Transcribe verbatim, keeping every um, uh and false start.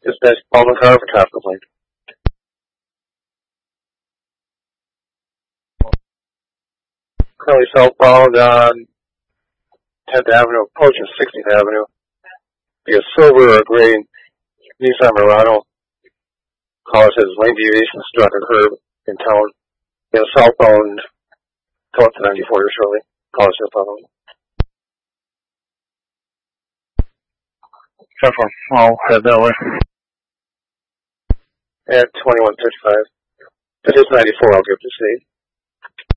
Dispatch Baldwin car for traffic complaint. Currently southbound on tenth Avenue, approaching sixteenth Avenue. Be a silver or gray Nissan Murano. Caller says lane deviation struck a curb in town. In a southbound, go up to ninety-four here shortly. Caller says following. Traffic, I'll head that way. At twenty-one thirty-five. If it's ninety-four, I'll give it to State.